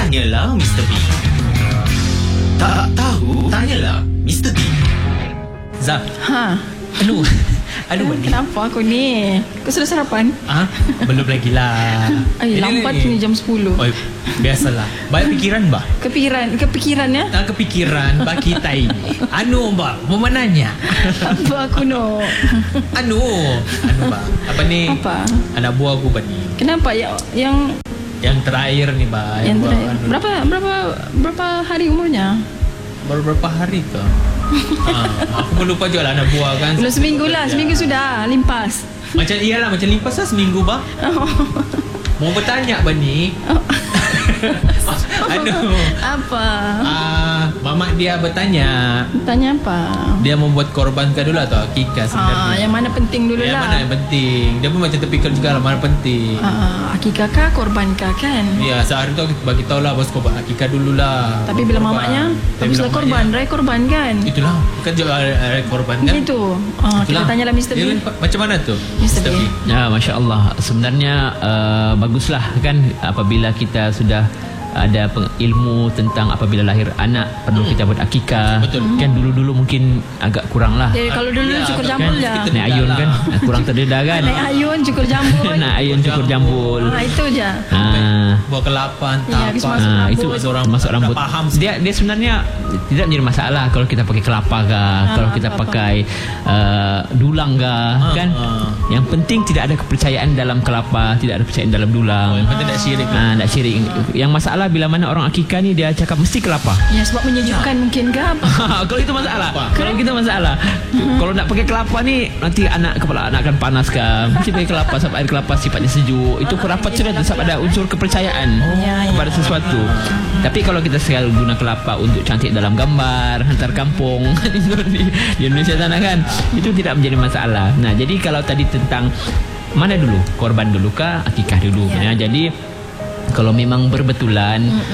Tanyalah Mr. B. Tak tahu? Tanyalah Mr. B. Zaf. Aduh, kenapa aku ni? Kau sudah sarapan? Belum lagi lah. Lambat ni jam 10. Biasalah. Banyak pikiran, Mbak. Kepikiran ya? Kepikiran Mbak kita ini. Mbak, mau nanya. Apa aku no? Mbak. Apa ni? Apa? Anak buah aku, Mbak ni. Kenapa Yang terakhir nih, Mbak. Yang terakhir. Berapa hari umurnya? Baru berapa hari ke? Aku lupa juga lah anak buah kan. Belum seminggu lah. Seminggu sudah limpas. Macam limpas lah seminggu, Mbak. Mau bertanya, Mbak ni. Apa? Mamak dia bertanya. Tanya apa? Dia membuat korban ke dulu atau akikah sebenarnya? Yang mana penting dulu lah. Yang mana yang penting? Dia pun macam terpikir juga lah mana penting. Akikah kah, korban kah kan? Ya, sehari tu bagi tahu lah bos korban akikah dulu lah. Tapi bila mamaknya, habis lah korban kan? Itulah, bukan juga korban kan? Itu. Kita tanyalah Mr. B. Macam mana tu? Mr. B. Ya, Masya Allah. Sebenarnya baguslah kan apabila kita sudah ada ilmu tentang apabila lahir anak perlu kita buat akikah. Betul. Kan dulu mungkin agak kurang lah. Kalau dulu cukur jambul kan? je. Naik ayun kan kurang terdedah kan. Naik ayun cukur jambul. Naik ayun cukur jambul. Itu je. Buat kelapa, itu masuk rambut. Dia sebenarnya tidak menjadi masalah kalau kita pakai kelapa kah, kalau kita pakai dulang kah, kan. Yang penting tidak ada kepercayaan dalam kelapa, tidak ada kepercayaan dalam dulang. Yang penting tak syirik. Tak syirik. Yang masalah bila mana orang akikah ni dia cakap mesti kelapa. Ya, sebab menyejukkan mungkin ke apa? Kalau itu masalah. Kalau kita masalah. Kalau nak pakai kelapa ni nanti kepala anak akan panas kan. Mesti pakai kelapa sebab air kelapa sifatnya sejuk. Itu kelapa sudah sebab ada unsur kepercayaan kepada sesuatu. Tapi kalau kita sekali guna kelapa untuk cantik dalam gambar, hantar kampung di Indonesia sana kan, itu tidak menjadi masalah. Nah, jadi kalau tadi tentang mana dulu? Korban dulu kah? Akikah dulu? Ya, jadi kalau memang berbetulan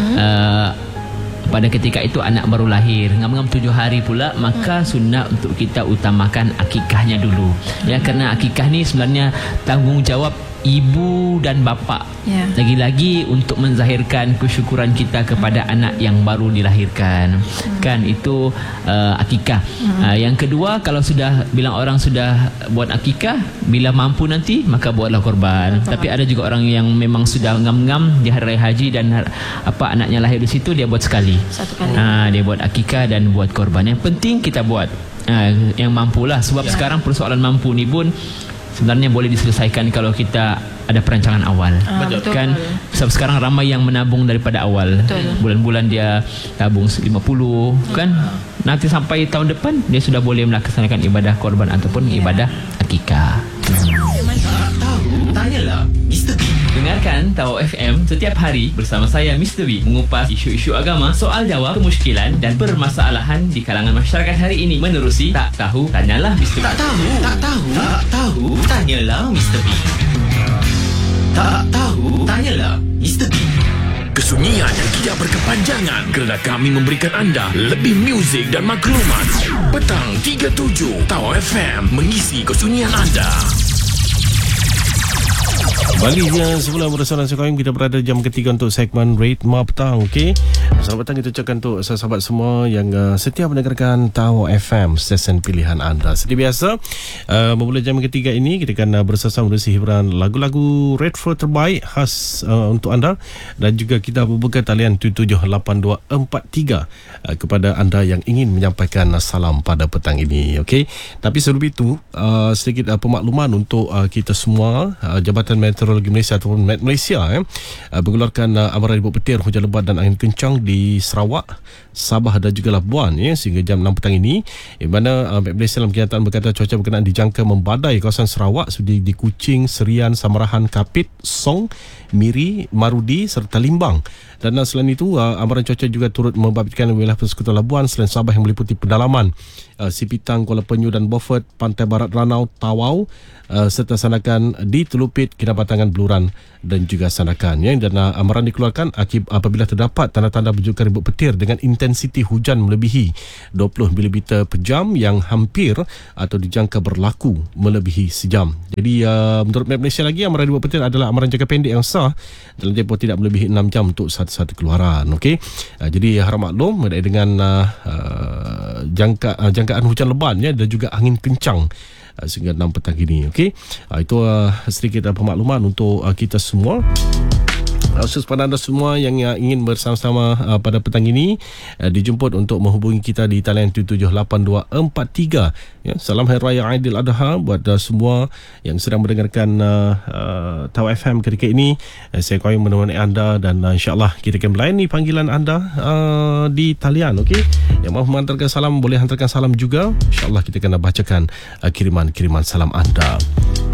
pada ketika itu anak baru lahir, ngam-ngam 7 hari pula, maka sunnah untuk kita utamakan akikahnya dulu. Ya, kerana akikah ni sebenarnya tanggungjawab ibu dan bapa. Lagi-lagi untuk menzahirkan kesyukuran kita kepada anak yang baru dilahirkan. Kan itu akikah. Yang kedua, kalau sudah bilang orang sudah buat akikah, bila mampu nanti maka buatlah korban. Tapi ada juga orang yang memang sudah ngam-ngam di hari raya haji dan anaknya lahir di situ, dia buat sekali. Satu kali. Dia buat akikah dan buat korban. Yang penting kita buat yang mampulah, sebab sekarang persoalan mampu ni pun sebenarnya boleh diselesaikan kalau kita ada perancangan awal. Betul. Kan sebab sekarang ramai yang menabung daripada awal. Bulan-bulan dia tabung 50 kan. Nanti sampai tahun depan dia sudah boleh melaksanakan ibadah korban ataupun ibadah akikah. Tahu? Tanyalah Mr. B. Dengarkan Tahu FM setiap hari bersama saya Mr. B mengupas isu-isu agama, soal jawab, kemusykilan dan permasalahan di kalangan masyarakat hari ini menerusi Tak Tahu Tanyalah Mr. B. Tak tahu? Tanyalah Mr. B. Tak tahu? Tanyalah Mr. B. Kesunyian yang tidak berkepanjangan kerana kami memberikan anda lebih muzik dan maklumat. Petang 37 Tahu FM mengisi kesunyian anda. Baliknya sebelum bersama Sukaim, kita berada jam ketiga untuk segmen Ritma Petang. Okey, selamat petang kita ucapkan untuk sahabat semua yang setia mendengarkan Tahu FM, stesen pilihan anda. Seperti biasa, memulai jam ketiga ini kita akan bersama menerusi hiburan lagu-lagu retro terbaik khas untuk anda, dan juga kita membuka talian 778243 kepada anda yang ingin menyampaikan salam pada petang ini. Okey, tapi sebelum itu sedikit pemakluman untuk kita semua. Jabatan Meteorologi Malaysia ataupun Met Malaysia mengeluarkan amaran ibu petir, hujan lebat dan angin kencang di Sarawak, Sabah dan juga Labuan sehingga jam 6 petang ini, di mana Met Malaysia dalam kenyataan berkata cuaca berkenaan dijangka membadai kawasan Sarawak seperti di Kuching, Serian, Samarahan, Kapit, Song, Miri, Marudi serta Limbang. Dan selain itu, amaran cuaca juga turut membabitkan wilayah persekutuan Labuan selain Sabah yang meliputi pedalaman Sipitang, Kuala Penyu dan Beaufort, Pantai Barat Ranau, Tawau serta Sanakan di Telupit, Kinabalu batangan beluran dan juga sandakan ya. Dan amaran dikeluarkan apabila terdapat tanda-tanda berjukan ribut petir dengan intensiti hujan melebihi 20 mm per jam yang hampir atau dijangka berlaku melebihi sejam. Jadi menurut Met Malaysia lagi, amaran ribut petir adalah amaran jangka pendek yang sah dalam tempoh tidak melebihi 6 jam untuk satu keluaran. Okey. Jadi harap maklum dengan jangkaan hujan lebat ya, dan juga angin kencang sehingga 6 petang ini. Okey. Itu sedikit pemakluman untuk kita semua. Khusus pada anda semua yang ingin bersama-sama pada petang ini, dijemput untuk menghubungi kita di talian 778243 ya. Salam Hari Raya Aidil Adha buat semua yang sedang mendengarkan Tau FM ketika ini. Saya koyong menemani anda dan insyaAllah kita akan melayani panggilan anda di talian. Okey. Yang mahu mengantarkan salam boleh hantarkan salam juga. InsyaAllah kita akan bacakan kiriman-kiriman salam anda.